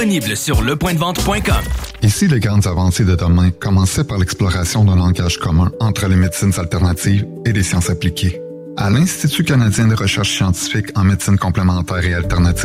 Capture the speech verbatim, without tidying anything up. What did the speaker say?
Disponible sur le point de vente point com. Ici, les grandes avancées de demain commençaient par l'exploration d'un langage commun entre les médecines alternatives et les sciences appliquées. À l'Institut canadien de recherche scientifique en médecine complémentaire et alternative,